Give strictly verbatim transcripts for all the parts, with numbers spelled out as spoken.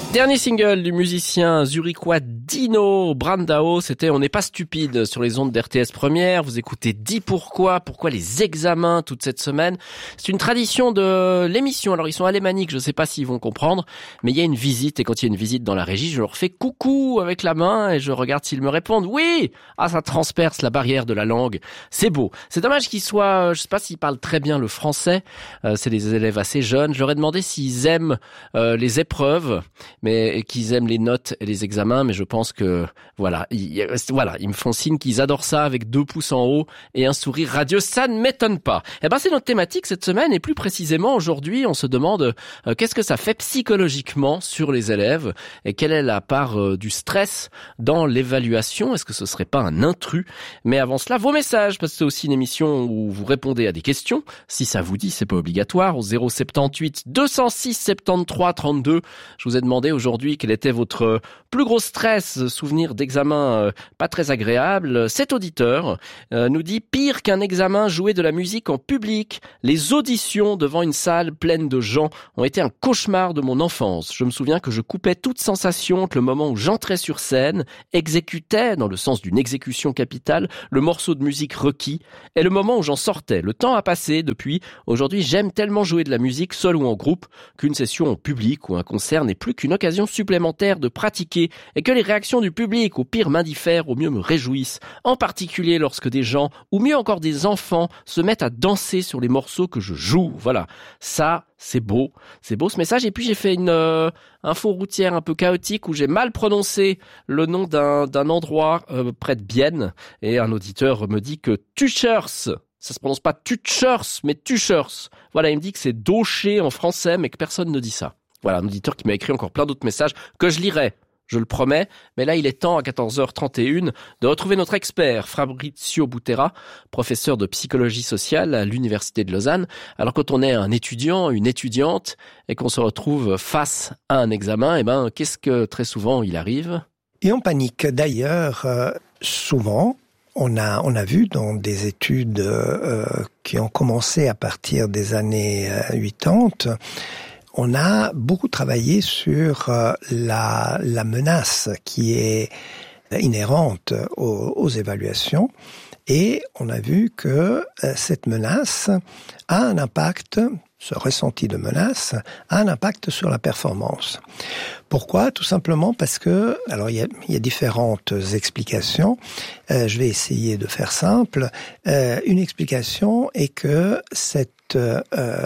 Dernier single du musicien zurichois Dino Brandao, c'était On n'est pas stupide sur les ondes d'R T S Première. Vous écoutez Dis pourquoi, pourquoi les examens toute cette semaine. C'est une tradition de l'émission. Alors ils sont alémaniques, je sais pas s'ils vont comprendre, mais il y a une visite et quand il y a une visite dans la régie, je leur fais coucou avec la main et je regarde s'ils me répondent oui. Ah, ça transperce la barrière de la langue. C'est beau. C'est dommage qu'ils soient, je sais pas s'ils parlent très bien le français. Euh, c'est des élèves assez jeunes. Je leur ai demandé s'ils aiment euh, les épreuves, mais qu'ils aiment les notes et les examens, mais je pense que voilà, ils, voilà, ils me font signe qu'ils adorent ça avec deux pouces en haut et un sourire radieux, ça ne m'étonne pas. Eh ben c'est notre thématique cette semaine et plus précisément aujourd'hui, on se demande euh, qu'est-ce que ça fait psychologiquement sur les élèves et quelle est la part euh, du stress dans l'évaluation. Est-ce que ce serait pas un intrus? Mais avant cela, vos messages, parce que c'est aussi une émission où vous répondez à des questions. Si ça vous dit, c'est pas obligatoire. Au zéro soixante-dix-huit deux cent six soixante-treize trente-deux, je vous ai demandé aujourd'hui quel était votre plus gros stress, souvenir d'examen euh, pas très agréable. Cet auditeur euh, nous dit pire qu'un examen, jouer de la musique en public. Les auditions devant une salle pleine de gens ont été un cauchemar de mon enfance. Je me souviens que je coupais toute sensation entre le moment où j'entrais sur scène, exécutais, dans le sens d'une exécution capitale, le morceau de musique requis, et le moment où j'en sortais. Le temps a passé depuis. Aujourd'hui, j'aime tellement jouer de la musique, seul ou en groupe, qu'une session en public ou un concert n'est plus qu'une occasion supplémentaire de pratiquer et que les réactions du public, au pire m'indiffèrent, au mieux me réjouissent, en particulier lorsque des gens, ou mieux encore des enfants, se mettent à danser sur les morceaux que je joue. Voilà, ça, c'est beau, c'est beau ce message. Et puis j'ai fait une euh, info routière un peu chaotique où j'ai mal prononcé le nom d'un, d'un endroit euh, près de Bienne et un auditeur me dit que Tuchers, ça se prononce pas Tuchers, mais Tuchers. Voilà, il me dit que c'est Daucher en français, mais que personne ne dit ça. Voilà, un auditeur qui m'a écrit encore plein d'autres messages que je lirai, je le promets. Mais là, il est temps, à quatorze heures trente et une, de retrouver notre expert, Fabrizio Butera, professeur de psychologie sociale à l'Université de Lausanne. Alors, quand on est un étudiant, une étudiante, et qu'on se retrouve face à un examen, eh ben, qu'est-ce que très souvent il arrive? Et on panique. D'ailleurs, euh, souvent, on a, on a vu dans des études euh, qui ont commencé à partir des années euh, quatre-vingt-dix, on a beaucoup travaillé sur euh, la, la menace qui est inhérente aux, aux évaluations et on a vu que euh, cette menace a un impact, ce ressenti de menace a un impact sur la performance. Pourquoi? Tout simplement parce que, alors il y a, il y a différentes explications, euh, je vais essayer de faire simple. Euh, une explication est que cette euh,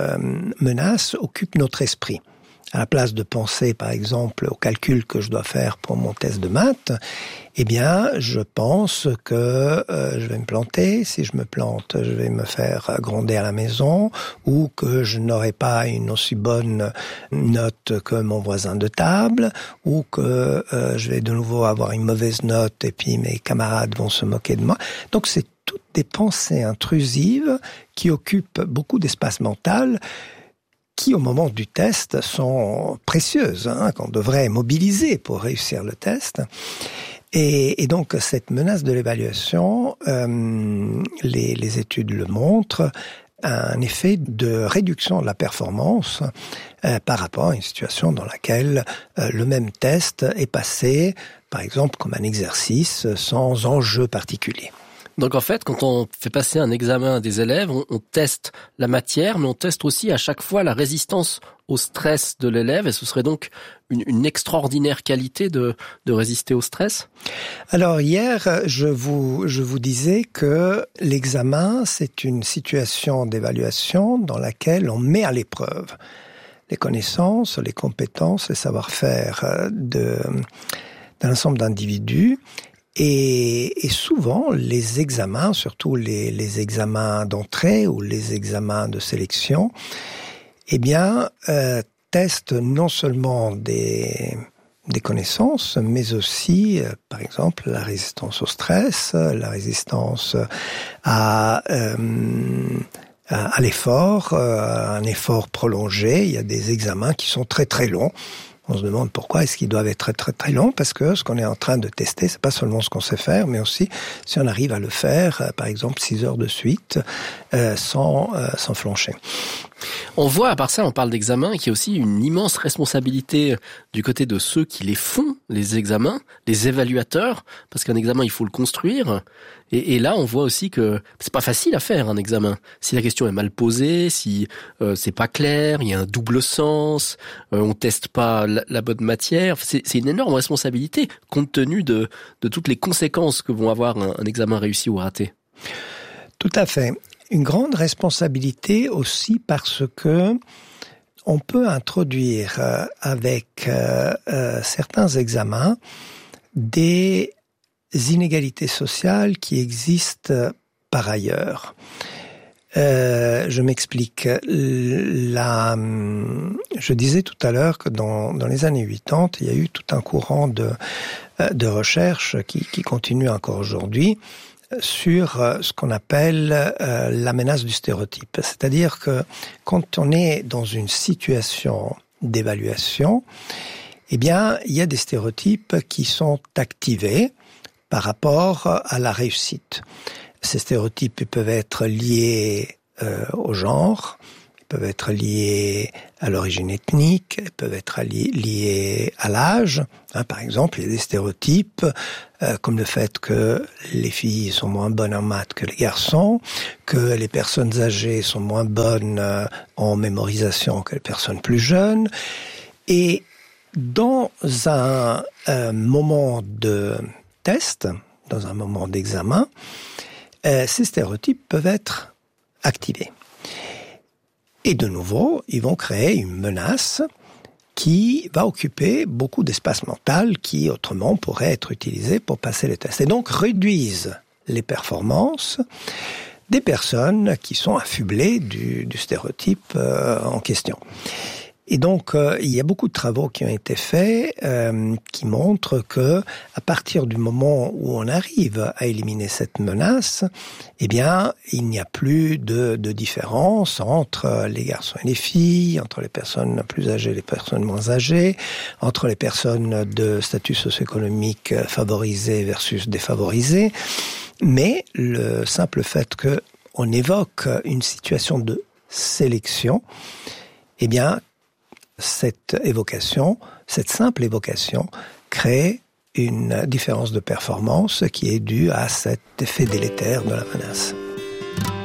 menace occupe notre esprit. À la place de penser, par exemple, au calcul que je dois faire pour mon test de maths, eh bien, je pense que euh, je vais me planter. Si je me plante, je vais me faire gronder à la maison, ou que je n'aurai pas une aussi bonne note que mon voisin de table, ou que euh, je vais de nouveau avoir une mauvaise note et puis mes camarades vont se moquer de moi. Donc, c'est toutes des pensées intrusives qui occupent beaucoup d'espace mental, qui, au moment du test, sont précieuses, hein, qu'on devrait mobiliser pour réussir le test. Et, et donc, cette menace de l'évaluation, euh, les, les études le montrent, a un effet de réduction de la performance euh, par rapport à une situation dans laquelle euh, le même test est passé, par exemple, comme un exercice sans enjeu particulier. Donc en fait, quand on fait passer un examen à des élèves, on, on teste la matière, mais on teste aussi à chaque fois la résistance au stress de l'élève. Et ce serait donc une, une extraordinaire qualité de, de résister au stress? Alors hier, je vous, je vous disais que l'examen, c'est une situation d'évaluation dans laquelle on met à l'épreuve les connaissances, les compétences, les savoir-faire de, d'un ensemble d'individus. Et, et souvent, les examens, surtout les, les examens d'entrée ou les examens de sélection, eh bien, euh, testent non seulement des, des connaissances, mais aussi, euh, par exemple, la résistance au stress, la résistance à, euh, à, à l'effort, euh, un effort prolongé. Il y a des examens qui sont très très longs. On se demande pourquoi est-ce qu'ils doivent être très très très longs, parce que ce qu'on est en train de tester, c'est pas seulement ce qu'on sait faire, mais aussi si on arrive à le faire, euh, par exemple six heures de suite, euh, sans euh, sans flancher. On voit, à part ça, on parle d'examen, qu'il y a aussi une immense responsabilité du côté de ceux qui les font, les examens, les évaluateurs, parce qu'un examen, il faut le construire. Et, et là, on voit aussi que c'est pas facile à faire, un examen. Si la question est mal posée, si euh, c'est pas clair, il y a un double sens, euh, on teste pas la, la bonne matière, c'est, c'est une énorme responsabilité, compte tenu de, de toutes les conséquences que vont avoir un, un examen réussi ou raté. Tout à fait. Une grande responsabilité aussi parce que on peut introduire euh, avec euh, euh, certains examens des inégalités sociales qui existent par ailleurs. Euh, je m'explique. La, je disais tout à l'heure que dans, dans les années quatre-vingt-dix, il y a eu tout un courant de, de recherche qui, qui continue encore aujourd'hui sur ce qu'on appelle euh, la menace du stéréotype. C'est-à-dire que quand on est dans une situation d'évaluation, eh bien, il y a des stéréotypes qui sont activés par rapport à la réussite. Ces stéréotypes peuvent être liés euh, au genre, ils peuvent être liés à l'origine ethnique, ils peuvent être li- liés à l'âge. Hein, par exemple, il y a des stéréotypes euh, comme le fait que les filles sont moins bonnes en maths que les garçons, que les personnes âgées sont moins bonnes euh, en mémorisation que les personnes plus jeunes. Et dans un, un moment de test, dans un moment d'examen, euh, ces stéréotypes peuvent être activés. Et de nouveau, ils vont créer une menace qui va occuper beaucoup d'espace mental qui, autrement, pourrait être utilisé pour passer les tests. Et donc, réduisent les performances des personnes qui sont affublées du, du stéréotype euh, en question. Et donc, euh, il y a beaucoup de travaux qui ont été faits euh, qui montrent que, à partir du moment où on arrive à éliminer cette menace, eh bien, il n'y a plus de, de différence entre les garçons et les filles, entre les personnes plus âgées et les personnes moins âgées, entre les personnes de statut socio-économique favorisé versus défavorisé. Mais le simple fait qu'on évoque une situation de sélection, eh bien, cette évocation, cette simple évocation, crée une différence de performance qui est due à cet effet délétère de la menace.